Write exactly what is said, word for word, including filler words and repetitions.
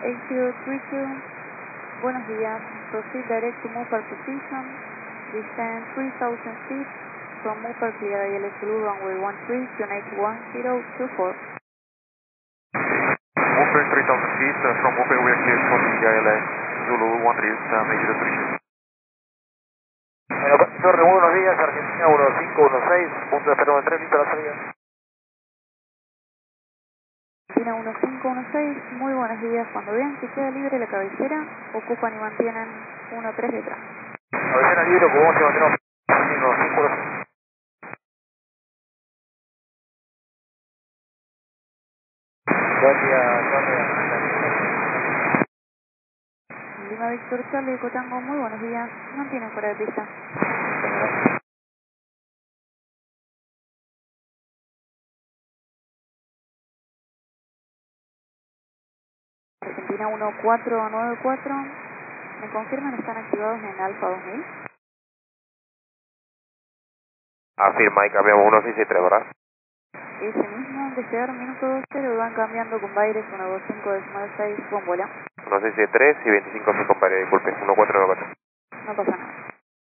eight zero three two. Buenos días. Proceed direct to Mopar position. Descend three thousand feet from Mopar clear I L S Zulu runway one three, United one zero two four. Mopar three thousand feet uh, from Mopar we are cleared for the I L S Zulu one three, uh, make it a three. Bueno, Torre, buenos días, Argentina uno cinco uno seis, punto de espera tres, listo la salida. Argentina uno cinco uno seis, muy buenos días. Cuando vean que queda libre la cabecera, ocupan y mantienen uno tres detrás. Cabecera libre, como se mantenemos uno cinco uno seis. Buen día, Torre. Lima Víctor Charlie, Cotango, muy buenos días. Mantienen fuera de pista. Argentina uno cuatro nueve cuatro. ¿Me confirman están activados en Alfa dos mil? Afirma y cambiamos uno seis tres, ¿verdad? Ese mismo, despegar minuto dos cero, van cambiando con Baires uno dos cinco decimal seis con vuelo. uno seis tres y veinticinco mi compadre, disculpe, uno cuatro nueve cuatro. No pasa nada.